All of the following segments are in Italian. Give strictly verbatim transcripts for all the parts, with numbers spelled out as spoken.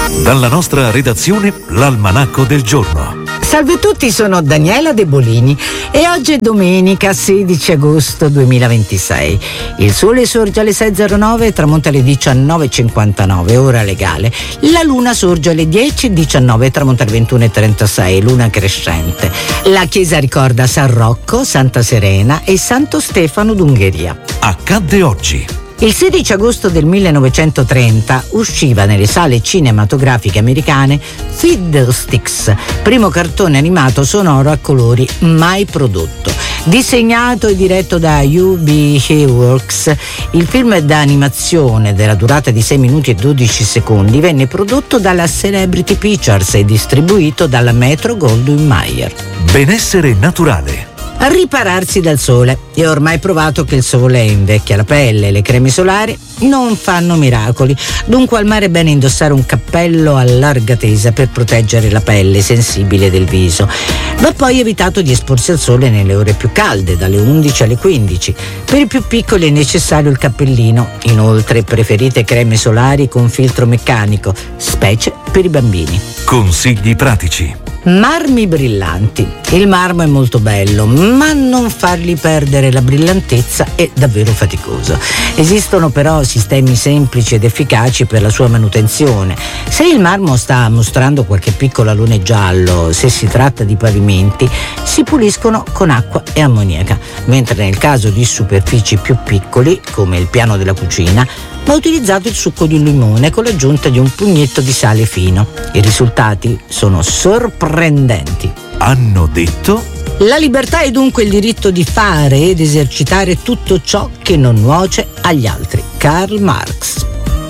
Dalla nostra redazione, l'Almanacco del giorno. Salve a tutti, sono Daniela De Bolini e oggi è domenica sedici agosto duemilaventisei. Il sole sorge alle sei e zero nove e tramonta alle diciannove e cinquantanove, ora legale. La luna sorge alle dieci e diciannove e tramonta alle ventuno e trentasei, luna crescente. La chiesa ricorda San Rocco, Santa Serena e Santo Stefano d'Ungheria. Accadde oggi. Il sedici agosto del millenovecentotrenta usciva nelle sale cinematografiche americane Fiddlesticks, primo cartone animato sonoro a colori mai prodotto. Disegnato e diretto da U B Works, il film d'animazione della durata di sei minuti e dodici secondi venne prodotto dalla Celebrity Pictures e distribuito dalla Metro-Goldwyn-Mayer. Benessere naturale. A ripararsi dal sole. È ormai provato che il sole invecchia la pelle e le creme solari non fanno miracoli. Dunque al mare è bene indossare un cappello a larga tesa per proteggere la pelle sensibile del viso. Va poi evitato di esporsi al sole nelle ore più calde, dalle undici alle quindici. Per i più piccoli è necessario il cappellino. Inoltre preferite creme solari con filtro meccanico, specie per i bambini. Consigli pratici. Marmi brillanti. Il marmo è molto bello, ma non fargli perdere la brillantezza è davvero faticoso. Esistono però sistemi semplici ed efficaci per la sua manutenzione. Se il marmo sta mostrando qualche piccolo alone giallo, se si tratta di pavimenti, si puliscono con acqua e ammoniaca, mentre nel caso di superfici più piccoli, come il piano della cucina, va utilizzato il succo di un limone con l'aggiunta di un pugnetto di sale fino. I risultati sono sorprendenti. Hanno detto? La libertà è dunque il diritto di fare ed esercitare tutto ciò che non nuoce agli altri. Karl Marx.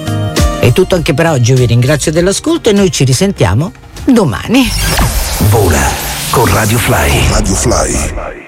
È tutto anche per oggi, io vi ringrazio dell'ascolto e noi ci risentiamo domani. Vola con Radio Fly. Radio Fly.